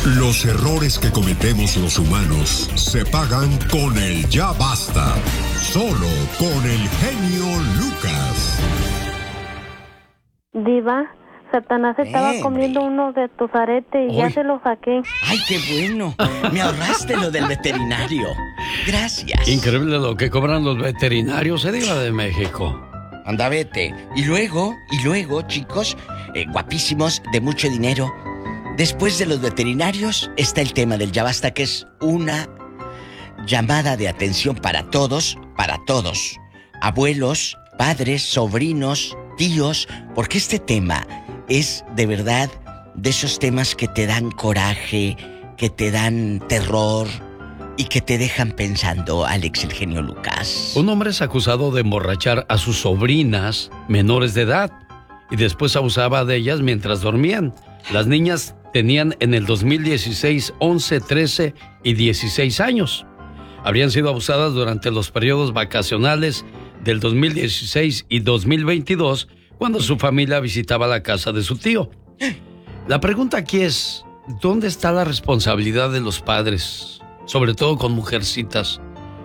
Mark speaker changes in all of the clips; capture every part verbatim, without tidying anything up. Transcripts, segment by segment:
Speaker 1: Los errores que cometemos los humanos se pagan con el ya basta. Solo con el genio Lucas.
Speaker 2: Diva, Satanás estaba
Speaker 3: Eh,
Speaker 2: comiendo uno de tus aretes y
Speaker 3: Uy.
Speaker 2: ya se lo saqué.
Speaker 3: ¡Ay, qué bueno! Me ahorraste lo del veterinario. Gracias.
Speaker 4: Increíble lo que cobran los veterinarios, se diga de México.
Speaker 3: Anda, vete. Y luego, y luego, chicos, eh, guapísimos, de mucho dinero. Después de los veterinarios está el tema del ya basta, que es una llamada de atención para todos, para todos. Abuelos, padres, sobrinos, tíos, porque este tema es de verdad de esos temas que te dan coraje, que te dan terror y que te dejan pensando, Alex, el genio Lucas.
Speaker 4: Un hombre es acusado de emborrachar a sus sobrinas menores de edad y después abusaba de ellas mientras dormían. Las niñas tenían en el dos mil dieciséis once, trece y dieciséis años. Habrían sido abusadas durante los periodos vacacionales del dos mil dieciséis y dos mil veintidós, cuando su familia visitaba la casa de su tío. La pregunta aquí es, ¿dónde está la responsabilidad de los padres? Sobre todo con mujercitas.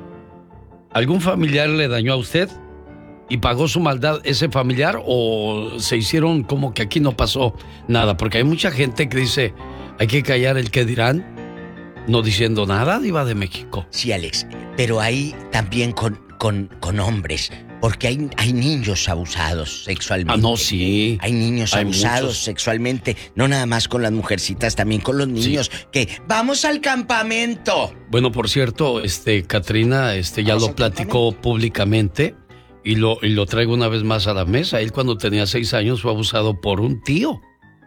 Speaker 4: ¿Algún familiar le dañó a usted y pagó su maldad ese familiar, o se hicieron como que aquí no pasó nada? Porque hay mucha gente que dice, hay que callar el que dirán, no diciendo nada, Diva de México.
Speaker 3: Sí, Alex, pero ahí también con, con, con hombres, porque hay, hay niños abusados sexualmente.
Speaker 4: Ah, no, sí.
Speaker 3: Hay niños
Speaker 4: Hay
Speaker 3: abusados
Speaker 4: muchos.
Speaker 3: sexualmente, no nada más con las mujercitas, también con los niños, sí. Que vamos al campamento.
Speaker 4: Bueno, por cierto, este, Katrina, este, ya lo platicó públicamente y lo, y lo traigo una vez más a la mesa. Él, cuando tenía seis años, fue abusado por un tío.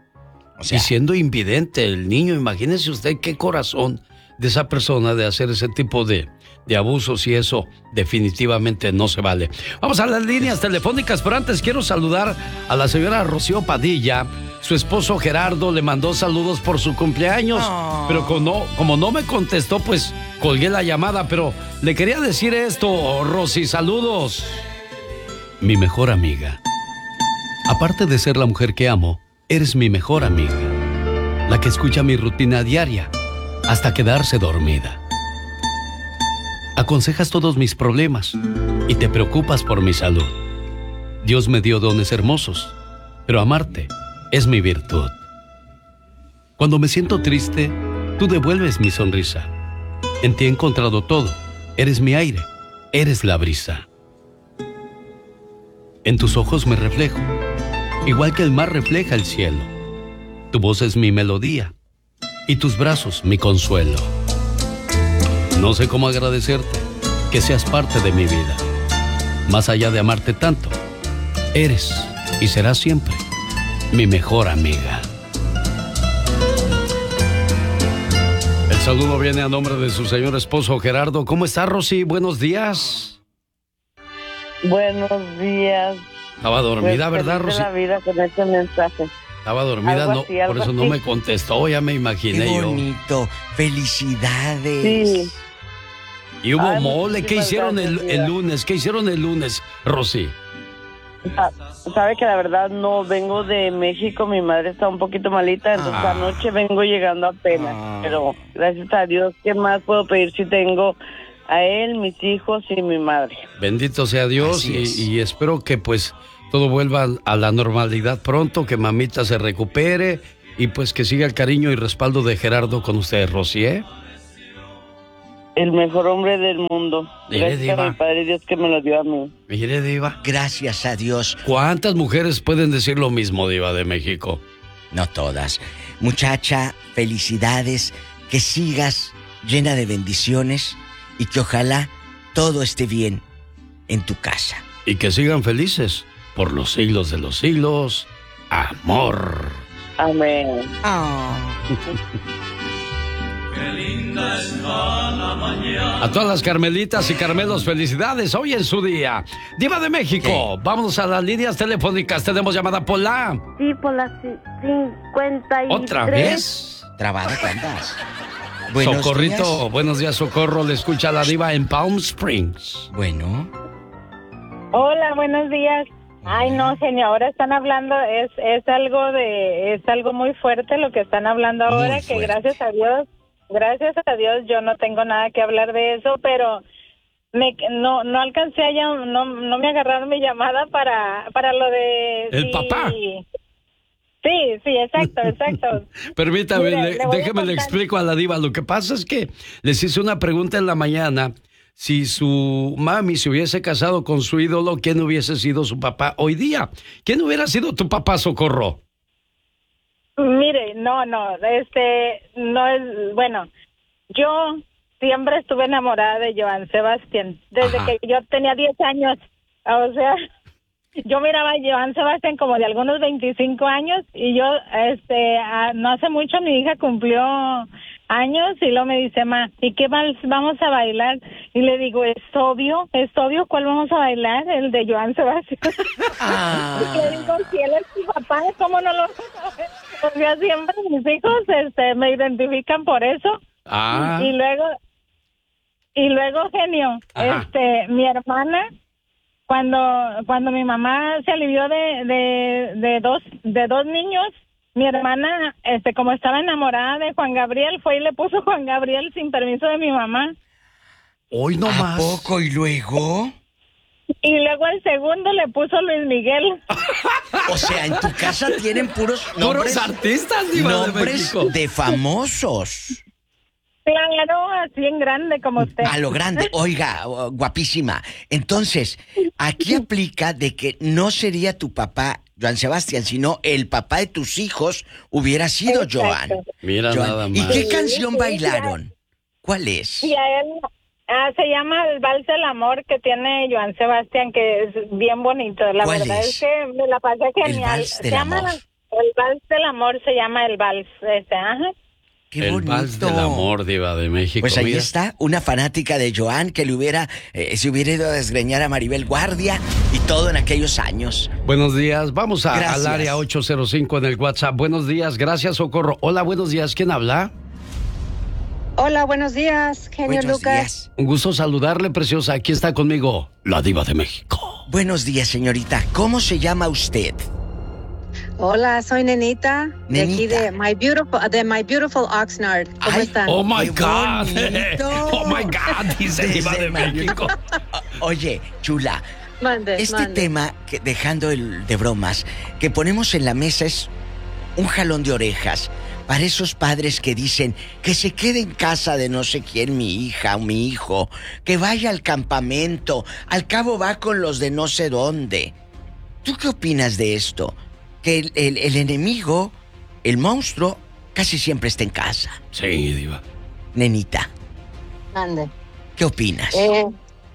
Speaker 4: O sea, y siendo invidente el niño, imagínese usted qué corazón de esa persona de hacer ese tipo de, de abusos, y eso definitivamente no se vale. Vamos a las líneas telefónicas, pero antes quiero saludar a la señora Rocío Padilla. Su esposo Gerardo le mandó saludos por su cumpleaños, oh. pero como no, como no me contestó, pues colgué la llamada, pero le quería decir esto, Rosy, saludos. Mi mejor amiga. Aparte de ser la mujer que amo, eres mi mejor amiga, la que escucha mi rutina diaria hasta quedarse dormida. Aconsejas todos mis problemas y te preocupas por mi salud. Dios me dio dones hermosos, pero amarte es mi virtud. Cuando me siento triste, tú devuelves mi sonrisa. En ti he encontrado todo. Eres mi aire, eres la brisa. En tus ojos me reflejo, igual que el mar refleja el cielo. Tu voz es mi melodía y tus brazos mi consuelo. No sé cómo agradecerte que seas parte de mi vida. Más allá de amarte tanto, eres y serás siempre mi mejor amiga. El saludo viene a nombre de su señor esposo Gerardo. ¿Cómo está, Rosy? Buenos días.
Speaker 5: Buenos días.
Speaker 4: Estaba dormida,
Speaker 5: pues,
Speaker 4: ¿verdad, Rosy?
Speaker 5: La vida con este mensaje.
Speaker 4: Estaba dormida,
Speaker 5: algo
Speaker 4: no,
Speaker 5: así, algo
Speaker 4: por eso
Speaker 5: así.
Speaker 4: no me contestó, ya me imaginé
Speaker 3: Qué
Speaker 4: yo.
Speaker 3: bonito, felicidades.
Speaker 5: Sí.
Speaker 4: Y hubo
Speaker 5: Ay,
Speaker 4: mole, ¿qué
Speaker 5: muchísimas
Speaker 4: hicieron el,
Speaker 5: gracias,
Speaker 4: el
Speaker 5: Diva.
Speaker 4: lunes? ¿Qué hicieron el lunes, Rosy?
Speaker 5: Ah, sabe que la verdad no vengo de México, mi madre está un poquito malita, entonces
Speaker 4: Ah.
Speaker 5: anoche vengo llegando apenas,
Speaker 3: Ah.
Speaker 5: pero gracias a Dios, ¿qué más puedo pedir si tengo a él, mis hijos y mi madre?
Speaker 4: Bendito sea Dios,
Speaker 3: Así
Speaker 4: y,
Speaker 3: es.
Speaker 4: y espero que pues todo vuelva a la normalidad pronto, que mamita se recupere y pues que siga el cariño y respaldo de Gerardo con usted, Rosy, ¿eh?
Speaker 5: El mejor hombre del mundo.
Speaker 4: Mire,
Speaker 5: Gracias
Speaker 4: Diva.
Speaker 5: a mi Padre Dios que me lo dio a mí.
Speaker 4: Mire, Diva.
Speaker 3: Gracias a Dios.
Speaker 4: ¿Cuántas mujeres pueden decir lo mismo, Diva de México?
Speaker 3: No todas. Muchacha, felicidades, que sigas llena de bendiciones y que ojalá todo esté bien en tu casa.
Speaker 4: Y que sigan felices por los siglos de los siglos. Amor.
Speaker 5: Amén.
Speaker 4: A todas las Carmelitas y Carmelos, felicidades hoy en su día. Diva de México, vámonos a las líneas telefónicas. Tenemos llamada Pola.
Speaker 2: Sí, por las ci- cincuenta y tres.
Speaker 4: ¿Otra vez?
Speaker 3: Trabada, ¿cuántas? Buenos
Speaker 4: Socorrito,
Speaker 3: días.
Speaker 4: buenos días, Socorro. Le escucha la Diva en Palm Springs.
Speaker 3: Bueno,
Speaker 6: Hola, buenos días. Ay, no, genio, ahora están hablando, es es algo de, es algo muy fuerte lo que están hablando ahora, que gracias a Dios, gracias a Dios yo no tengo nada que hablar de eso, pero me no no alcancé a llam- no no me agarraron mi llamada para para lo de
Speaker 4: el
Speaker 6: si-
Speaker 4: papá.
Speaker 6: Sí, sí, exacto, exacto.
Speaker 4: Permítame,
Speaker 6: Mire,
Speaker 4: le-
Speaker 6: le voy a
Speaker 4: déjeme le
Speaker 6: contar.
Speaker 4: explico a la diva. Lo que pasa es que les hice una pregunta en la mañana. Si su mami se hubiese casado con su ídolo, ¿quién hubiese sido su papá hoy día? ¿Quién hubiera sido tu papá, Socorro?
Speaker 6: Mire, no, no, este, no es, bueno, yo siempre estuve enamorada de Joan Sebastián, desde
Speaker 4: Ajá.
Speaker 6: que yo tenía diez años, o sea, yo miraba a Joan Sebastián como de algunos veinticinco años, y yo, este, ah, no hace mucho mi hija cumplió años, y luego me dice, ma, ¿y qué vals vamos a bailar? Y le digo, es obvio, es obvio, ¿cuál vamos a bailar? El de Joan Sebastián.
Speaker 3: Ah.
Speaker 6: Y le digo, si él es mi papá, ¿cómo no lo vas a ver? O sea, siempre mis hijos este, me identifican por eso.
Speaker 4: Ah.
Speaker 6: Y luego, y luego, genio,
Speaker 4: Ajá.
Speaker 6: este, mi hermana, cuando cuando mi mamá se alivió de, de, de dos de dos niños, mi hermana, este, como estaba enamorada de Juan Gabriel, fue y le puso Juan Gabriel sin permiso de mi mamá.
Speaker 4: Hoy no
Speaker 3: ¿A
Speaker 4: más.
Speaker 3: poco y luego?
Speaker 6: Y luego el segundo le puso Luis Miguel.
Speaker 3: O sea, en tu casa tienen puros nombres,
Speaker 4: Puros artistas, diva de
Speaker 3: nombres
Speaker 4: México.
Speaker 3: de famosos.
Speaker 6: Claro, así en grande como usted.
Speaker 3: A lo grande. Oiga, oh, guapísima. Entonces, aquí aplica de que no sería tu papá, Joan Sebastián, sino el papá de tus hijos hubiera sido
Speaker 6: Exacto.
Speaker 3: Joan.
Speaker 4: Mira
Speaker 3: Joan.
Speaker 4: nada
Speaker 3: ¿Y
Speaker 4: más.
Speaker 3: qué
Speaker 6: Sí,
Speaker 3: canción
Speaker 6: sí,
Speaker 3: bailaron? ¿Cuál es?
Speaker 6: Y a él ah, se llama El Vals del Amor, que tiene Joan Sebastián, que es bien bonito. La
Speaker 3: ¿Cuál
Speaker 6: verdad
Speaker 3: es?
Speaker 6: es? que me la pasé genial.
Speaker 3: Vals
Speaker 6: Se
Speaker 3: del
Speaker 6: llama
Speaker 3: Amor.
Speaker 6: El Vals del Amor, se llama El Vals. Este, ajá.
Speaker 3: Qué
Speaker 4: El
Speaker 3: bonito.
Speaker 4: vals del amor, diva de México.
Speaker 3: Pues ahí
Speaker 4: mira.
Speaker 3: está, una fanática de Joan que le hubiera, eh, se hubiera ido a desgreñar a Maribel Guardia y todo en aquellos años.
Speaker 4: Buenos días, vamos a,
Speaker 3: Gracias.
Speaker 4: al área ocho cero cinco en el WhatsApp. Buenos días, gracias, Socorro. Hola, buenos días, ¿quién habla?
Speaker 7: Hola, buenos días, genio
Speaker 3: Buenos
Speaker 7: Lucas.
Speaker 3: días.
Speaker 4: Un gusto saludarle, preciosa. Aquí está conmigo, la diva de México.
Speaker 3: Buenos días, señorita. ¿Cómo se llama usted?
Speaker 7: Hola, soy Nenita, de aquí
Speaker 3: Nenita.
Speaker 7: de My Beautiful, de My Beautiful Oxnard. ¿Cómo
Speaker 3: Ay,
Speaker 7: están?
Speaker 4: Oh my
Speaker 3: ¡Qué
Speaker 4: God.
Speaker 3: bonito!
Speaker 4: Oh my God, dice diva
Speaker 3: Desde
Speaker 4: de
Speaker 3: Miami.
Speaker 4: México.
Speaker 3: O- Oye, chula,
Speaker 7: Mande,
Speaker 3: este
Speaker 7: mande.
Speaker 3: tema, que, dejando el de bromas, que ponemos en la mesa es un jalón de orejas para esos padres que dicen que se quede en casa de no sé quién, mi hija o mi hijo, que vaya al campamento, al cabo va con los de no sé dónde. ¿Tú qué opinas de esto? Que el, el- el enemigo, el monstruo, casi siempre está en casa.
Speaker 4: Sí, diva.
Speaker 3: Nenita,
Speaker 7: Mande.
Speaker 3: ¿qué opinas?
Speaker 7: Eh,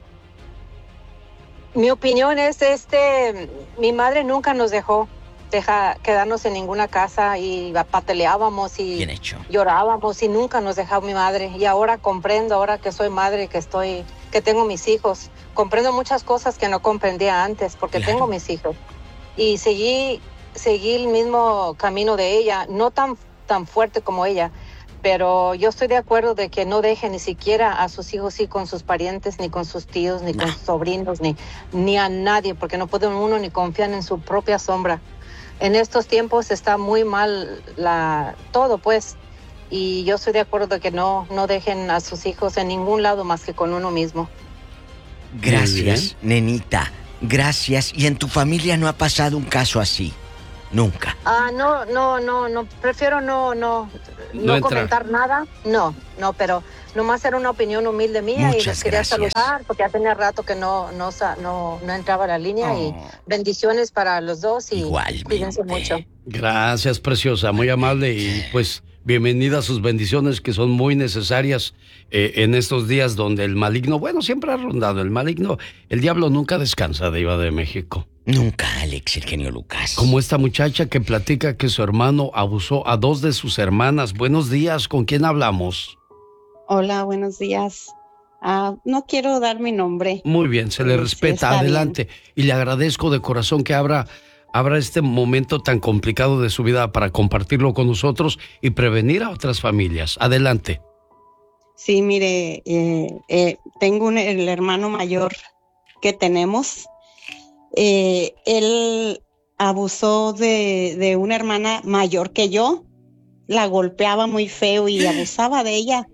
Speaker 7: mi opinión es, este, mi madre nunca nos dejó deja, quedarnos en ninguna casa y pataleábamos y
Speaker 3: Bien hecho.
Speaker 7: llorábamos y nunca nos dejó mi madre. Y ahora comprendo, ahora que soy madre, que estoy, que tengo mis hijos, comprendo muchas cosas que no comprendía antes porque
Speaker 3: Claro.
Speaker 7: tengo mis hijos. Y seguí, seguí el mismo camino de ella, no tan, tan fuerte como ella, pero yo estoy de acuerdo de que no deje ni siquiera a sus hijos ir con sus parientes, ni con sus tíos, ni
Speaker 3: No.
Speaker 7: con sus sobrinos, ni, ni a nadie, porque no puede uno ni confiar en su propia sombra. En estos tiempos está muy mal la, todo, pues, y yo estoy de acuerdo de que no, no dejen a sus hijos en ningún lado más que con uno mismo.
Speaker 3: Gracias, nenita. Gracias. ¿Y en tu familia no ha pasado un caso así? Nunca.
Speaker 7: Ah, no, no, no, no, prefiero no, no,
Speaker 4: No
Speaker 7: no,
Speaker 4: entrar.
Speaker 7: comentar nada. No, no, pero nomás era una opinión humilde mía y
Speaker 3: Muchas
Speaker 7: les quería
Speaker 3: gracias.
Speaker 7: saludar porque ya tenía rato que no, no, sa- no, no entraba a la línea
Speaker 3: Oh.
Speaker 7: y bendiciones para los dos y
Speaker 3: Igualmente.
Speaker 7: cuídense mucho.
Speaker 4: Gracias, preciosa, muy amable y pues bienvenida a sus bendiciones que son muy necesarias eh, en estos días donde el maligno, bueno, siempre ha rondado el maligno, el diablo nunca descansa, diva de México.
Speaker 3: Nunca, Alex, el genio Lucas.
Speaker 4: Como esta muchacha que platica que su hermano abusó a dos de sus hermanas. Buenos días, ¿con quién hablamos?
Speaker 8: Hola, buenos días. Ah, no quiero dar mi nombre.
Speaker 4: Muy bien, se le
Speaker 8: Sí,
Speaker 4: respeta,
Speaker 8: está
Speaker 4: adelante. Y le agradezco de corazón que abra, abra este momento tan complicado de su vida para compartirlo con nosotros y prevenir a otras familias. Adelante.
Speaker 8: Sí, mire, eh, eh, tengo un, el hermano mayor que tenemos Eh, él abusó de, de una hermana mayor que yo, la golpeaba muy feo y abusaba de ella,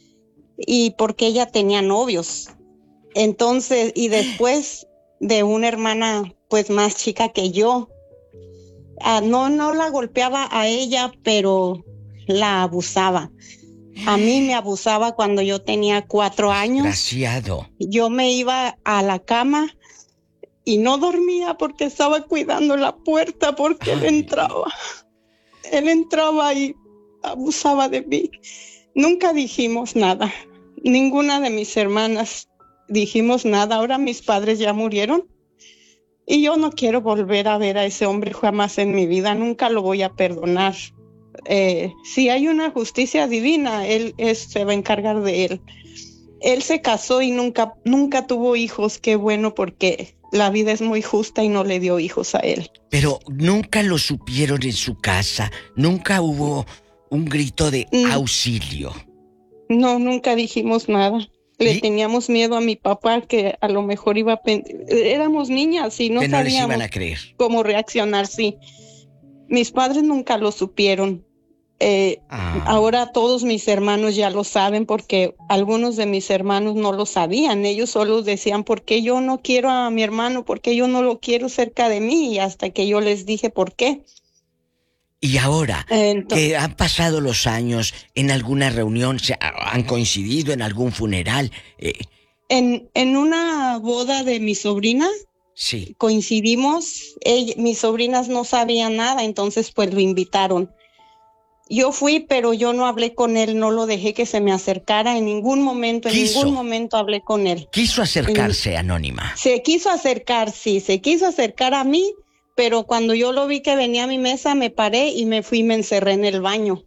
Speaker 8: y porque ella tenía novios. Entonces, y después de una hermana pues más chica que yo, ah, no, no la golpeaba a ella, pero la abusaba. A mí me abusaba cuando yo tenía cuatro años.
Speaker 3: Desgraciado.
Speaker 8: Yo me iba a la cama y no dormía porque estaba cuidando la puerta, porque Ay. él entraba. Él entraba y abusaba de mí. Nunca dijimos nada. Ninguna de mis hermanas dijimos nada. Ahora mis padres ya murieron y yo no quiero volver a ver a ese hombre jamás en mi vida. Nunca lo voy a perdonar. Eh, si hay una justicia divina, él es, se va a encargar de él. Él se casó y nunca, nunca tuvo hijos. Qué bueno, porque la vida es muy justa y no le dio hijos a él.
Speaker 3: Pero nunca lo supieron en su casa. Nunca hubo un grito de auxilio.
Speaker 8: No, nunca dijimos nada. Le ¿Y? teníamos miedo a mi papá, que a lo mejor iba a... Pen... Éramos niñas y no,
Speaker 3: que no
Speaker 8: sabíamos
Speaker 3: les iban a creer.
Speaker 8: Cómo reaccionar, sí. Mis padres nunca lo supieron. Eh, ah. Ahora todos mis hermanos ya lo saben, porque algunos de mis hermanos no lo sabían. Ellos solo decían, ¿por qué yo no quiero a mi hermano? ¿Por qué yo no lo quiero cerca de mí? Y hasta que yo les dije por qué.
Speaker 3: Y ahora, Entonces, que han pasado los años, ¿en alguna reunión se han coincidido, en algún funeral? Eh...
Speaker 8: En, en una boda de mi sobrina,
Speaker 3: sí.
Speaker 8: coincidimos. Ella, mis sobrinas no sabían nada, entonces pues lo invitaron. Yo fui, pero yo no hablé con él, no lo dejé que se me acercara en ningún momento, en quiso, ningún momento hablé con él.
Speaker 3: ¿Quiso acercarse, en, Anónima?
Speaker 8: Se quiso acercar, sí, se quiso acercar a mí, pero cuando yo lo vi que venía a mi mesa, me paré y me fui y me encerré en el baño.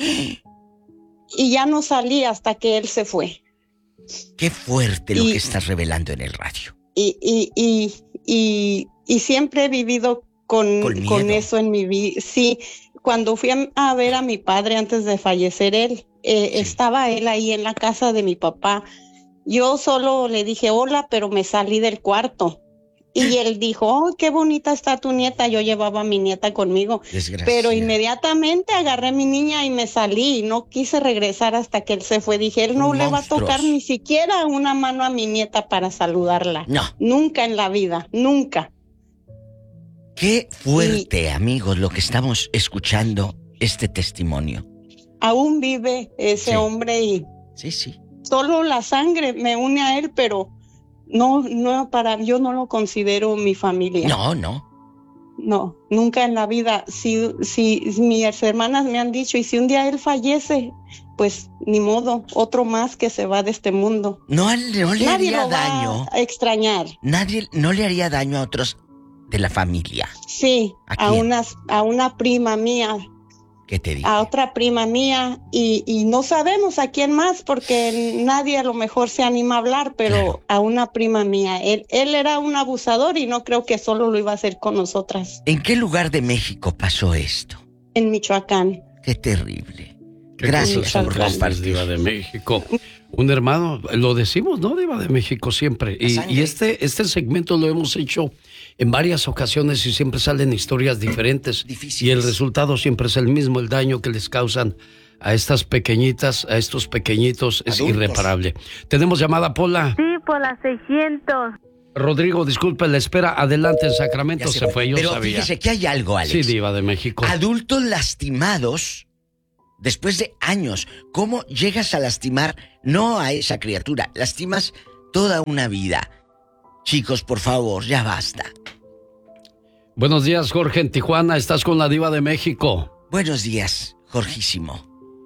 Speaker 8: Y ya no salí hasta que él se fue.
Speaker 3: Qué fuerte lo y, que estás revelando en el radio.
Speaker 8: Y, y, y, y, y siempre he vivido con, con eso en mi vida, sí. Cuando fui a, a ver a mi padre antes de fallecer él, eh, sí. estaba él ahí en la casa de mi papá. Yo solo le dije hola, pero me salí del cuarto. Y él dijo, oh, qué bonita está tu nieta. Yo llevaba a mi nieta conmigo. Pero inmediatamente agarré a mi niña y me salí. Y no quise regresar hasta que él se fue. Dije, él no Monstruos. le va a tocar ni siquiera una mano a mi nieta para saludarla.
Speaker 3: No.
Speaker 8: Nunca en la vida, nunca.
Speaker 3: Qué fuerte, y, amigos, lo que estamos escuchando, este testimonio.
Speaker 8: Aún vive ese sí. hombre y...
Speaker 3: Sí, sí.
Speaker 8: Solo la sangre me une a él, pero no, no, para, yo no lo considero mi familia.
Speaker 3: No, no.
Speaker 8: No, nunca en la vida. Si, si, si mis hermanas me han dicho, y si un día él fallece, pues ni modo, otro más que se va de este mundo.
Speaker 3: No, no le
Speaker 8: Nadie
Speaker 3: haría
Speaker 8: lo va
Speaker 3: daño.
Speaker 8: a extrañar.
Speaker 3: Nadie, no le haría daño a otros de la familia.
Speaker 8: Sí, a, a una a una prima mía.
Speaker 3: ¿Qué te digo?
Speaker 8: A otra prima mía y, y no sabemos a quién más porque nadie a lo mejor se anima a hablar, pero claro. a una prima mía. Él, él era un abusador y no creo que solo lo iba a hacer con nosotras.
Speaker 3: ¿En qué lugar de México pasó esto?
Speaker 8: En Michoacán.
Speaker 3: Qué terrible.
Speaker 4: Qué
Speaker 3: Gracias por
Speaker 4: compartir, Diva de México. Un hermano, lo decimos, ¿no? Diva de México siempre. Y, y este, este segmento lo hemos hecho en varias ocasiones y siempre salen historias diferentes. Difíciles. Y el resultado siempre es el mismo. El daño que les causan a estas pequeñitas, a estos pequeñitos, es Adultos. irreparable. ¿Tenemos llamada, Pola?
Speaker 2: Sí, Pola seiscientos.
Speaker 3: Rodrigo, disculpe la espera. Adelante, en Sacramento se, se fue, yo
Speaker 9: Pero
Speaker 3: sabía.
Speaker 9: Pero fíjese que hay algo, Alex.
Speaker 4: Sí, Diva de México.
Speaker 9: Adultos lastimados después de años. ¿Cómo llegas a lastimar no a esa criatura? Lastimas toda una vida. Chicos, por favor, ya basta.
Speaker 4: Buenos días, Jorge, en Tijuana. Estás con la Diva de México.
Speaker 9: Buenos días, Jorgísimo.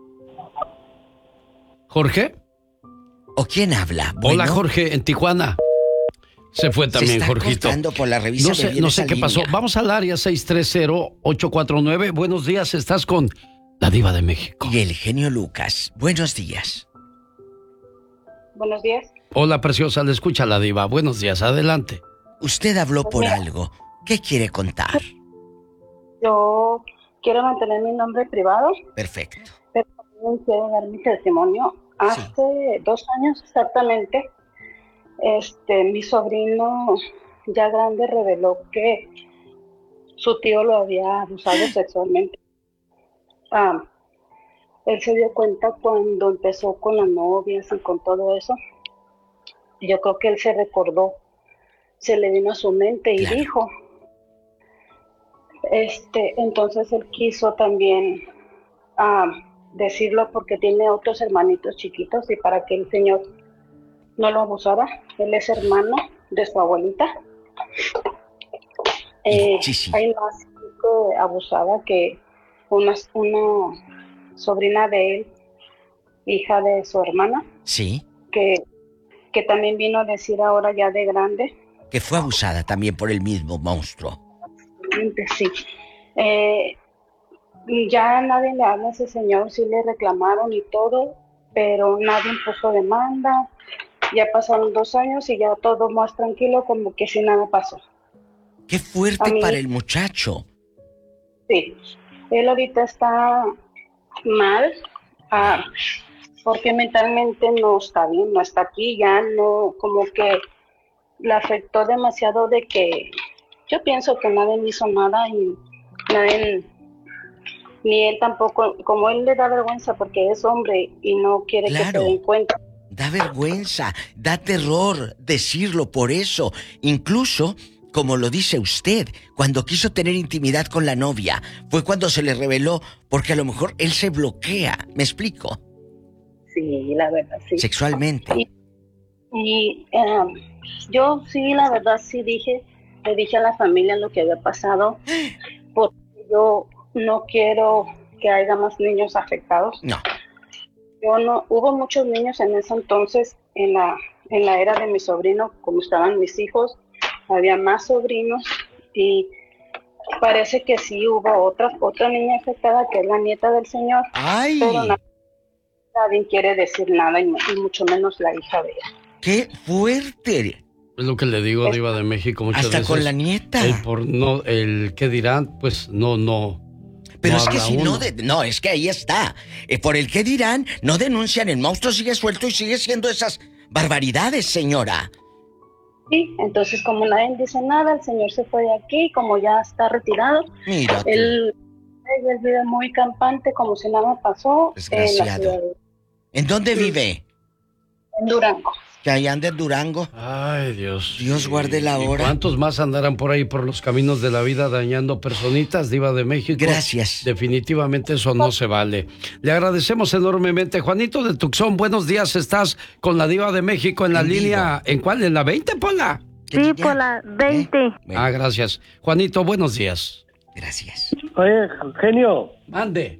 Speaker 4: ¿Jorge?
Speaker 9: ¿O quién habla? Bueno,
Speaker 4: hola, Jorge, en Tijuana. Se fue también,
Speaker 9: se está
Speaker 4: Jorgito.
Speaker 9: Por la revista
Speaker 4: no sé, no sé qué línea. pasó. Vamos al área seis tres cero, ocho cuatro nueve. Buenos días, estás con la Diva de México.
Speaker 9: Y el genio Lucas. Buenos días.
Speaker 10: Buenos días.
Speaker 4: Hola, preciosa, le escucha la Diva. Buenos días, adelante.
Speaker 9: Usted habló por algo. ¿Qué quiere contar?
Speaker 10: Yo quiero mantener mi nombre privado.
Speaker 9: Perfecto.
Speaker 10: Pero también quiero dar mi testimonio. Hace sí. dos años exactamente, este, mi sobrino ya grande reveló que su tío lo había abusado sexualmente. Ah, él se dio cuenta cuando empezó con las novias y con todo eso. Yo creo que él se recordó, se le vino a su mente y claro. dijo, este, entonces él quiso también ah, decirlo porque tiene otros hermanitos chiquitos y para que el señor no lo abusara. Él es hermano de su abuelita. Eh, sí, sí. Hay más que abusada que una, una sobrina de él, hija de su hermana.
Speaker 3: Sí.
Speaker 10: Que, que también vino a decir ahora ya de grande.
Speaker 3: Que fue abusada también por el mismo monstruo.
Speaker 10: Sí. Eh, ya nadie le habla a ese señor, sí le reclamaron y todo, pero nadie puso demanda. Ya pasaron dos años y ya todo más tranquilo, como que si nada pasó.
Speaker 3: ¡Qué fuerte mí, para el muchacho!
Speaker 10: Sí, él ahorita está mal, ah, porque mentalmente no está bien, no está aquí, ya no, como que le afectó demasiado de que yo pienso que nadie me hizo nada y nadie, ni él tampoco, como él le da vergüenza porque es hombre y no quiere claro. que se den cuenta.
Speaker 3: Da vergüenza, da terror decirlo, por eso, incluso, como lo dice usted, cuando quiso tener intimidad con la novia, fue cuando se le reveló, porque a lo mejor él se bloquea, ¿me explico?
Speaker 10: Sí, la verdad, sí.
Speaker 3: Sexualmente.
Speaker 10: Y, y um, yo sí, la verdad, sí dije, le dije a la familia lo que había pasado, porque yo no quiero que haya más niños afectados.
Speaker 3: No.
Speaker 10: Yo no, hubo muchos niños en ese entonces, en la, en la era de mi sobrino, como estaban mis hijos, había más sobrinos y parece que sí hubo otra, otra niña afectada que es la nieta del señor.
Speaker 3: ¡Ay!
Speaker 10: Pero na, nadie quiere decir nada y, y mucho menos la hija de ella.
Speaker 3: ¡Qué fuerte!
Speaker 4: Es lo que le digo, Diva de México, muchas
Speaker 3: hasta
Speaker 4: veces.
Speaker 3: Hasta con la nieta.
Speaker 4: El por no, el qué dirán, pues no, no.
Speaker 3: Pero
Speaker 4: no
Speaker 3: es que si
Speaker 4: uno.
Speaker 3: no, de, no, es que ahí está. Eh, por el qué dirán, no denuncian, el monstruo sigue suelto y sigue siendo esas barbaridades, señora.
Speaker 10: Sí, entonces como nadie dice nada, el señor se fue de aquí, como ya está retirado.
Speaker 3: Mira.
Speaker 10: Él, él vive muy campante, como si nada pasó.
Speaker 3: Desgraciado. En, ¿En dónde vive?
Speaker 10: En Durango.
Speaker 3: Que ahí anda en Durango.
Speaker 4: Ay, Dios.
Speaker 3: Dios guarde la hora.
Speaker 4: ¿Y cuántos más andarán por ahí por los caminos de la vida dañando personitas, Diva de México?
Speaker 3: Gracias.
Speaker 4: Definitivamente eso no se vale. Le agradecemos enormemente. Juanito de Tucson, buenos días. Estás con la Diva de México en la en línea. ¿En cuál? ¿En la veinte, Pola?
Speaker 2: Sí, por la veinte. ¿Eh?
Speaker 4: Bueno. Ah, gracias. Juanito, buenos días.
Speaker 3: Gracias.
Speaker 11: Oye, genio.
Speaker 4: Mande.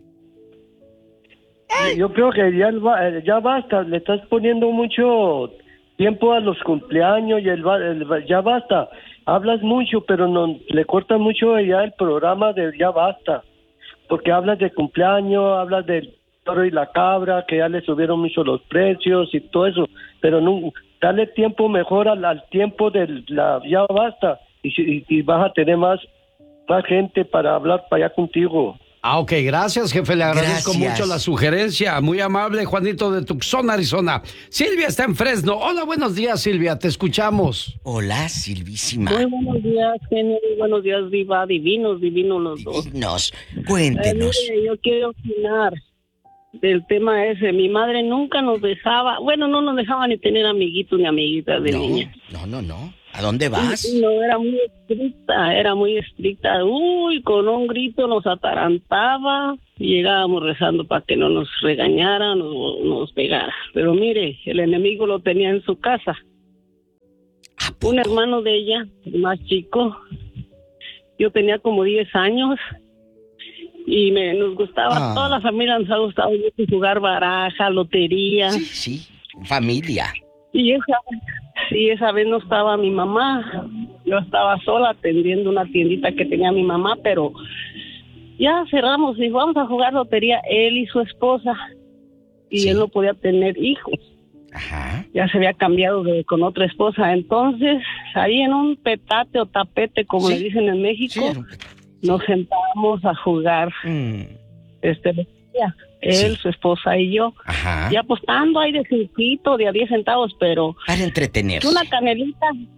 Speaker 11: Yo creo que ya, ya basta. Le estás poniendo mucho tiempo a los cumpleaños y el, el ya basta. Hablas mucho, pero no le cortas mucho ya el programa de ya basta, porque hablas de cumpleaños, hablas del toro y la cabra, que ya le subieron mucho los precios y todo eso, pero no, dale tiempo mejor al, al tiempo de la ya basta y, y, y vas a tener más, más gente para hablar para allá contigo.
Speaker 4: Ah, ok, gracias, jefe, le agradezco
Speaker 3: gracias.
Speaker 4: mucho la sugerencia, muy amable, Juanito de Tucson, Arizona. Silvia está en Fresno. Hola, buenos días, Silvia, te escuchamos.
Speaker 3: Hola, Silvísima.
Speaker 12: Muy buenos días, genio, muy buenos días, Diva, divinos, divinos los dos.
Speaker 3: Divinos, cuéntenos.
Speaker 12: Eh, mire, yo quiero opinar del tema ese. Mi madre nunca nos dejaba, bueno, no nos dejaba ni tener amiguitos ni amiguitas de
Speaker 3: no,
Speaker 12: niñas.
Speaker 3: No, no, no. ¿A dónde vas?
Speaker 12: No, era muy estricta, era muy estricta. Uy, con un grito nos atarantaba y llegábamos rezando para que no nos regañaran o nos pegara. Pero mire, el enemigo lo tenía en su casa. Un hermano de ella, el más chico, yo tenía como diez años y me nos gustaba, ah. toda la familia nos ha gustado mucho jugar baraja, lotería.
Speaker 3: Sí, sí, familia.
Speaker 12: Y esa, sí, esa vez no estaba mi mamá, yo estaba sola atendiendo una tiendita que tenía mi mamá, pero ya cerramos y vamos a jugar lotería, él y su esposa, y sí. él no podía tener hijos.
Speaker 3: Ajá.
Speaker 12: Ya se había cambiado de, con otra esposa, entonces ahí en un petate o tapete, como sí. le dicen en México, sí, nos sentábamos a jugar mm. este lotería. Él, sí. su esposa y yo.
Speaker 3: Ajá.
Speaker 12: Y apostando ahí de cinquito, de a diez centavos, pero...
Speaker 3: Para entretenerse.
Speaker 12: Una canelita,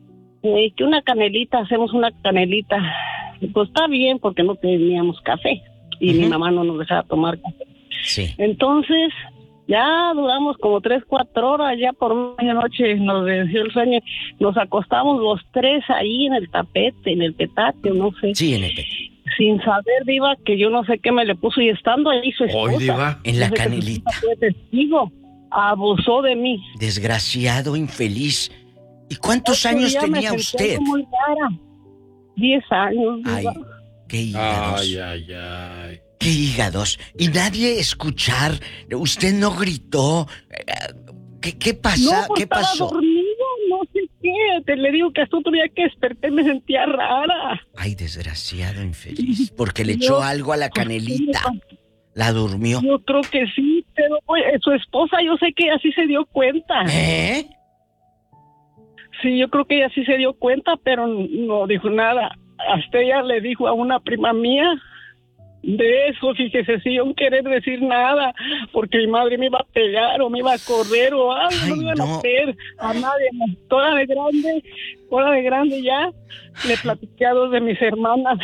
Speaker 12: eh, que una canelita, hacemos una canelita. Pues está bien, porque no teníamos café y uh-huh. mi mamá no nos dejaba tomar café.
Speaker 3: Sí.
Speaker 12: Entonces, ya duramos como tres, cuatro horas, ya por medianoche nos venció el sueño. Nos acostamos los tres ahí en el tapete, en el petate, no sé.
Speaker 3: Sí, en el petate.
Speaker 12: Sin saber, Diva, que yo no sé qué me le puso, y estando ahí su esposa.
Speaker 4: Hoy, Diva.
Speaker 3: En la canelita.
Speaker 12: Fue testigo, abusó de mí.
Speaker 3: Desgraciado, infeliz. ¿Y cuántos años tenía usted?
Speaker 12: Muy rara. Diez años.
Speaker 3: Ay,
Speaker 12: Diva.
Speaker 3: qué hígados.
Speaker 4: Ay, ay, ay.
Speaker 3: Qué hígados. Y nadie escuchar. Usted no gritó. ¿Qué, qué pasa?
Speaker 12: No, pues
Speaker 3: ¿Qué pasó?
Speaker 12: Estaba dormido, no sé qué. Te le digo que hasta otro día que desperté me sentía rara.
Speaker 3: Ay, desgraciado, infeliz. Porque le echó algo a la canelita. La durmió.
Speaker 12: Yo creo que sí, pero pues, su esposa yo sé que así se dio cuenta.
Speaker 3: ¿Eh?
Speaker 12: Sí, yo creo que ella sí se dio cuenta, pero no dijo nada. Hasta ella le dijo a una prima mía de eso, fíjese, sin yo querer decir nada, porque mi madre me iba a pegar o me iba a correr o algo,
Speaker 3: Ay,
Speaker 12: no me iban
Speaker 3: no.
Speaker 12: a hacer a nadie. Toda de grande, toda de grande ya, le platiqué a dos de mis hermanas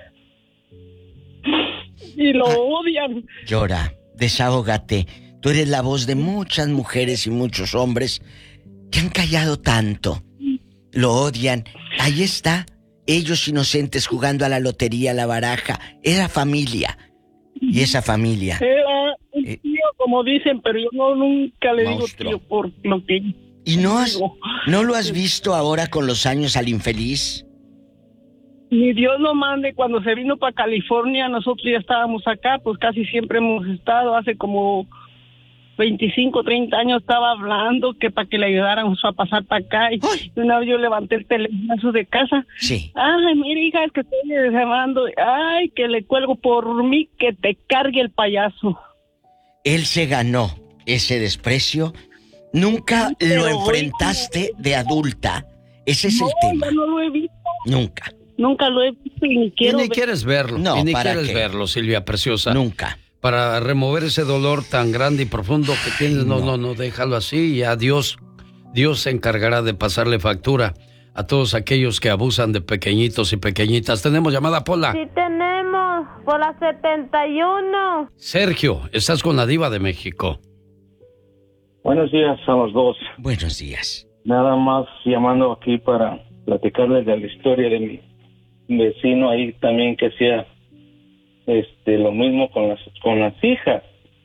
Speaker 12: y lo odian.
Speaker 3: Llora, desahógate. Tú eres la voz de muchas mujeres y muchos hombres que han callado tanto. Lo odian. Ahí está. Ellos inocentes jugando a la lotería, a la baraja. Era familia. Y esa familia.
Speaker 12: Era un tío, eh, como dicen, pero yo no nunca le
Speaker 3: monstruo.
Speaker 12: digo tío por lo que...
Speaker 3: ¿Y no has, no lo has visto ahora con los años al infeliz?
Speaker 12: Ni Dios lo mande. Cuando se vino para California, nosotros ya estábamos acá, pues casi siempre hemos estado. Hace como veinticinco, treinta años estaba hablando que para que le ayudáramos a pasar para acá. Y
Speaker 3: ¡ay!
Speaker 12: Una vez yo levanté el teléfono de casa.
Speaker 3: Sí.
Speaker 12: Ay, mira, hija, es que estoy llamando. Ay, que le cuelgo por mí, que te cargue el payaso.
Speaker 3: Él se ganó ese desprecio. Nunca
Speaker 12: Pero
Speaker 3: lo enfrentaste de adulta. Ese es
Speaker 12: no,
Speaker 3: el tema.
Speaker 12: Yo no lo he visto.
Speaker 3: Nunca.
Speaker 12: Nunca lo he visto y ni
Speaker 4: Y
Speaker 12: quiero
Speaker 4: ni
Speaker 12: ver.
Speaker 4: quieres verlo.
Speaker 3: No,
Speaker 4: y ni
Speaker 3: ¿para
Speaker 4: quieres
Speaker 3: qué?
Speaker 4: verlo, Silvia Preciosa.
Speaker 3: Nunca.
Speaker 4: Para remover ese dolor tan grande y profundo que tienes,
Speaker 3: Ay,
Speaker 4: no,
Speaker 3: no.
Speaker 4: no, no, déjalo así y a Dios, Dios se encargará de pasarle factura a todos aquellos que abusan de pequeñitos y pequeñitas. ¿Tenemos llamada, Pola?
Speaker 2: Sí tenemos, por la setenta y uno.
Speaker 4: Sergio, estás con la Diva de México.
Speaker 13: Buenos días a los dos.
Speaker 3: Buenos días.
Speaker 13: Nada más llamando aquí para platicarles de la historia de mi vecino ahí también que hacía este lo mismo con las con las hijas.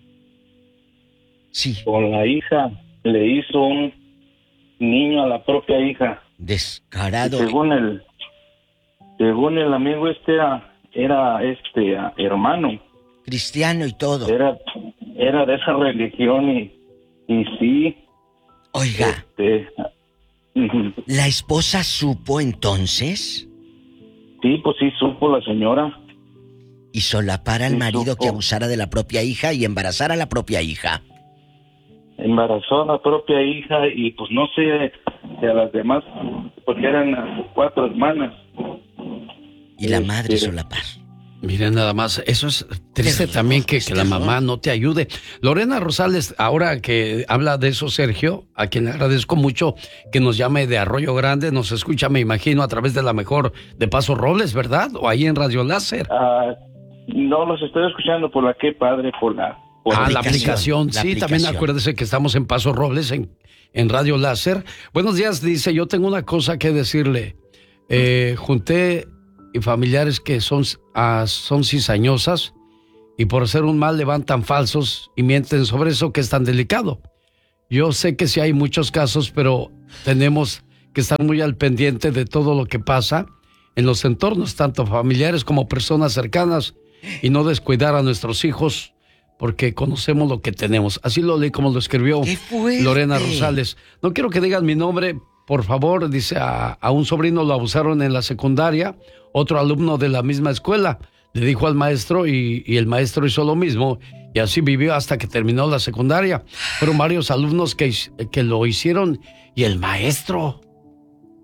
Speaker 3: Sí.
Speaker 13: Con la hija le hizo un niño a la propia hija.
Speaker 3: Descarado.
Speaker 13: Y según el según el amigo este era era este hermano
Speaker 3: cristiano y todo.
Speaker 13: Era era de esa religión y y sí.
Speaker 3: Oiga.
Speaker 13: Este,
Speaker 3: ¿La esposa supo entonces?
Speaker 13: Sí, pues sí supo la señora.
Speaker 3: Y solapar al
Speaker 13: Sí,
Speaker 3: marido
Speaker 13: supo.
Speaker 3: que abusara de la propia hija y embarazar a la propia hija.
Speaker 13: Embarazó a la propia hija y pues no sé de a las demás, porque eran cuatro hermanas.
Speaker 3: Y la
Speaker 13: Este,
Speaker 3: madre solapar.
Speaker 4: Miren nada más, eso es triste
Speaker 3: Terror,
Speaker 4: también que,
Speaker 3: es
Speaker 4: que la
Speaker 3: terror.
Speaker 4: mamá no te ayude. Lorena Rosales, ahora que habla de eso, Sergio, a quien le agradezco mucho que nos llame de Arroyo Grande, nos escucha, me imagino, a través de la mejor de Paso Robles, ¿verdad? O ahí en Radio Láser.
Speaker 13: ah, no los estoy escuchando por la que padre, por la... Por
Speaker 4: Ah, la
Speaker 3: aplicación,
Speaker 4: aplicación,
Speaker 3: la
Speaker 4: sí,
Speaker 3: aplicación.
Speaker 4: también acuérdese que estamos en Paso Robles, en, en Radio Láser. Buenos días, dice, yo tengo una cosa que decirle. Eh, junté y familiares que son, ah, son cizañosas y por hacer un mal levantan falsos y mienten sobre eso que es tan delicado. Yo sé que sí hay muchos casos, pero tenemos que estar muy al pendiente de todo lo que pasa en los entornos, tanto familiares como personas cercanas, y no descuidar a nuestros hijos porque conocemos lo que tenemos. Así lo leí como lo escribió
Speaker 3: ¡Qué fuerte!
Speaker 4: Lorena Rosales. No quiero que digan mi nombre, por favor. Dice, a, a un sobrino lo abusaron en la secundaria, otro alumno de la misma escuela le dijo al maestro y, y el maestro hizo lo mismo y así vivió hasta que terminó la secundaria. Fueron varios alumnos que, que lo hicieron y el maestro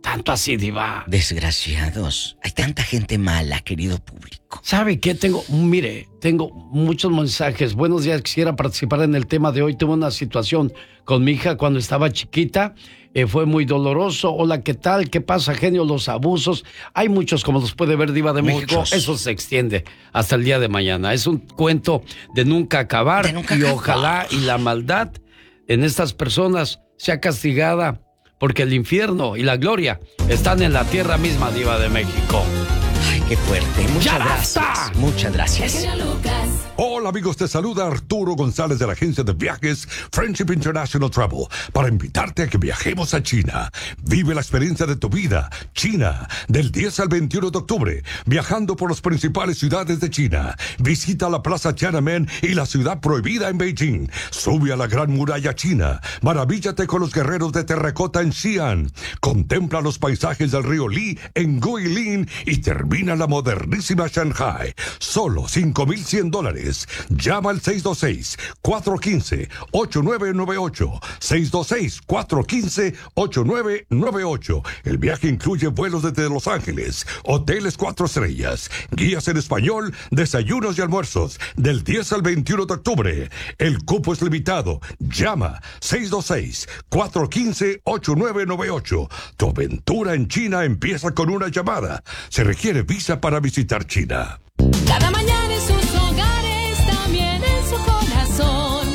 Speaker 4: Tanto así, Diva.
Speaker 3: Desgraciados. Hay tanta gente mala, querido público.
Speaker 4: ¿Sabe qué? Tengo, mire, tengo muchos mensajes. Buenos días, quisiera participar en el tema de hoy. Tuve una situación con mi hija cuando estaba chiquita. Eh, fue muy doloroso. Hola, ¿qué tal? ¿Qué pasa, genio? Los abusos. Hay muchos, como los puede ver Diva de México. Muchos. Eso se extiende hasta el día de mañana. Es un cuento de nunca acabar. De nunca y acabar. Ojalá y la maldad en estas personas sea castigada, porque el infierno y la gloria están en la tierra misma, Diva de México.
Speaker 3: Ay, qué fuerte. Muchas
Speaker 4: ¡Ya
Speaker 3: gracias.
Speaker 4: Basta!
Speaker 3: Muchas gracias.
Speaker 14: Hola amigos, te saluda Arturo González de la agencia de viajes Friendship International Travel para invitarte a que viajemos a China. Vive la experiencia de tu vida. China, del diez al veintiuno de octubre, viajando por las principales ciudades de China. Visita la Plaza Tiananmen y la ciudad prohibida en Beijing. Sube a la Gran Muralla China. Maravíllate con los guerreros de terracota en Xi'an. Contempla los paisajes del río Li en Guilin y termina la modernísima Shanghai. Solo cinco mil cien dólares. Llama al seis dos seis, cuatro uno cinco, ocho nueve nueve ocho. seis dos seis, cuatro uno cinco, ocho nueve nueve ocho. El viaje incluye vuelos desde Los Ángeles, hoteles cuatro estrellas, guías en español, desayunos y almuerzos, del diez al veintiuno de octubre. El cupo es limitado. Llama seis dos seis, cuatro uno cinco, ocho nueve nueve ocho. Tu aventura en China empieza con una llamada. Se requiere visa para visitar China.
Speaker 15: Cada mañana en sus hogares, también en su corazón.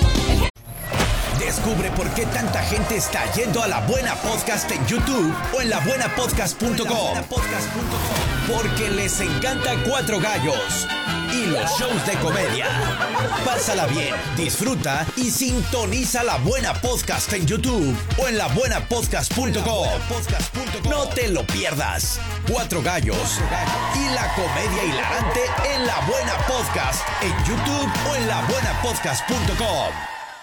Speaker 16: Descubre por qué tanta gente está yendo a La Buena Podcast en YouTube o en la buena podcast punto com. Porque les encanta Cuatro Gallos y los shows de comedia. Pásala bien, disfruta y sintoniza La Buena Podcast en YouTube o en la buena podcast punto com. No te lo pierdas. Cuatro Gallos y la comedia hilarante en La Buena Podcast en YouTube o en la buena podcast punto com.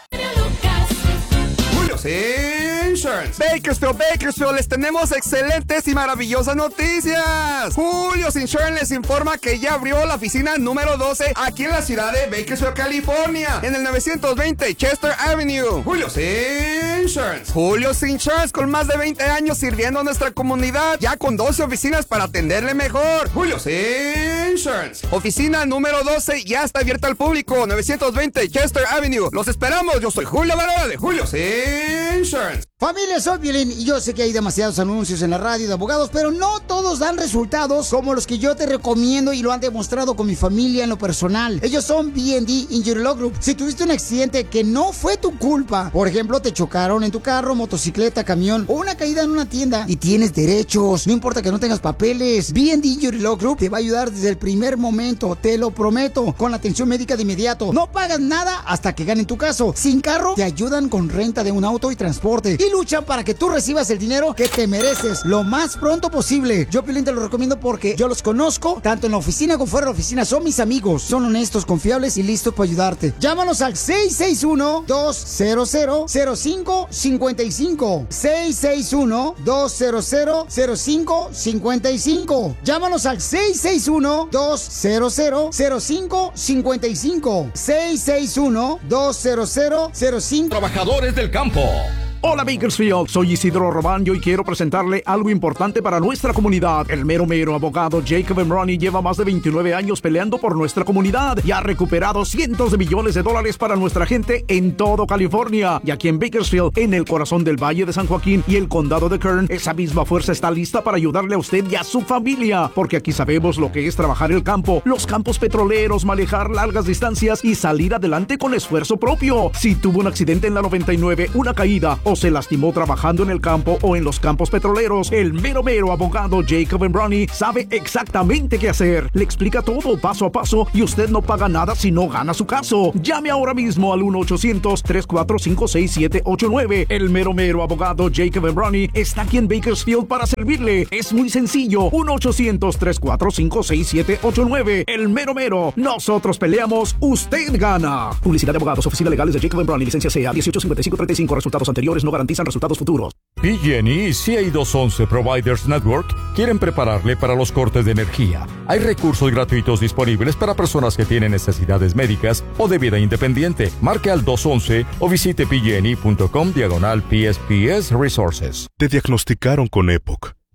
Speaker 17: Julio's Insurance. Bakersfield, Bakersfield, les tenemos excelentes y maravillosas noticias. Julio's Insurance les informa que ya abrió la oficina número doce aquí en la ciudad de Bakersfield, California, en el novecientos veinte Chester Avenue. Julio's Insurance. Julio's Insurance, con más de veinte años sirviendo a nuestra comunidad, ya con doce oficinas para atenderle mejor. Julio's Insurance. Oficina número doce ya está abierta al público, novecientos veinte Chester Avenue. Los esperamos. Yo soy Julio Varela de Julio's Insurance.
Speaker 18: Familia, soy Piolín y yo sé que hay demasiados anuncios en la radio de abogados, pero no todos dan resultados como los que yo te recomiendo y lo han demostrado con mi familia en lo personal. Ellos son B and D Injury Law Group. Si tuviste un accidente que no fue tu culpa, por ejemplo, te chocaron en tu carro, motocicleta, camión o una caída en una tienda y tienes derechos, no importa que no tengas papeles, B and D Injury Law Group te va a ayudar desde el primer momento, te lo prometo, con la atención médica de inmediato. No pagas nada hasta que ganen tu caso. Sin carro, te ayudan con renta de un auto y transporte. Y luchan para que tú recibas el dinero que te mereces lo más pronto posible. Yo, Piolín, te lo recomiendo porque yo los conozco, tanto en la oficina como fuera de la oficina. Son mis amigos, son honestos, confiables y listos para ayudarte. Llámanos al seis seis uno, dos cero cero, cero cinco cinco cinco. seis seis uno, dos cero cero, cero cinco cinco cinco. Llámanos al seis seis uno, dos cero cero, cero cinco cinco cinco. seis seis uno, dos cero cero, cero cinco.
Speaker 19: Trabajadores del campo. Hola Bakersfield, soy Isidro Robaño y quiero presentarle algo importante para nuestra comunidad. El mero mero abogado Jacob Emroni lleva más de veintinueve años peleando por nuestra comunidad y ha recuperado cientos de millones de dólares para nuestra gente en todo California. Y aquí en Bakersfield, en el corazón del Valle de San Joaquín y el condado de Kern, esa misma fuerza está lista para ayudarle a usted y a su familia, porque aquí sabemos lo que es trabajar el campo, los campos petroleros, manejar largas distancias y salir adelante con esfuerzo propio. Si tuvo un accidente en la noventa y nueve, una caída o se lastimó trabajando en el campo o en los campos petroleros, el mero mero abogado Jacob Emroni sabe exactamente qué hacer. Le explica todo paso a paso y usted no paga nada si no gana su caso. Llame ahora mismo al uno ochocientos, tres cuatro cinco, seis siete ocho nueve. El mero mero abogado Jacob Emroni está aquí en Bakersfield para servirle. Es muy sencillo. uno ochocientos, tres cuatro cinco, seis siete ocho nueve. El mero mero. Nosotros peleamos, usted gana. Publicidad de abogados, oficinas legales de Jacob Emroni, licencia C A dieciocho cincuenta y cinco treinta y cinco. Resultados anteriores no garantizan resultados futuros.
Speaker 20: P G and E y C A doscientos once Providers Network quieren prepararle para los cortes de energía. Hay recursos gratuitos disponibles para personas que tienen necesidades médicas o de vida independiente. Marque al dos once o visite pgne punto com diagonal P S P S Resources.
Speaker 21: Te diagnosticaron con E P O C,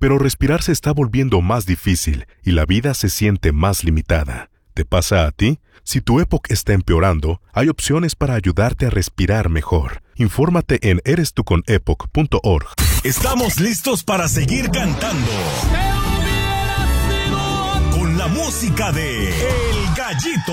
Speaker 21: Pero respirar se está volviendo más difícil y la vida se siente más limitada. ¿Te pasa a ti? Si tu época está empeorando, hay opciones para ayudarte a respirar mejor. Infórmate en eres tú con epoch punto org.
Speaker 16: Estamos listos para seguir cantando. Con la música de El Gallito.